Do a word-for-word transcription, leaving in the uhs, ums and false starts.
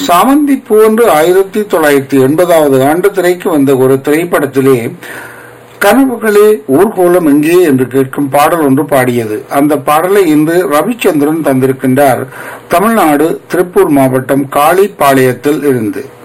சாமந்தி பூ என்று ஆயிரத்தி தொள்ளாயிரத்தி எண்பதாவது ஆண்டு திரைக்கு வந்த ஒரு திரைப்படத்திலே கனவுகளே ஊர்கோலம் எங்கே என்று கேட்கும் பாடல் ஒன்று பாடியது. அந்த பாடலை இன்று ரவிச்சந்திரன் தந்திருக்கின்றார், தமிழ்நாடு திருப்பூர் மாவட்டம் காளிப்பாளையத்தில் இருந்து.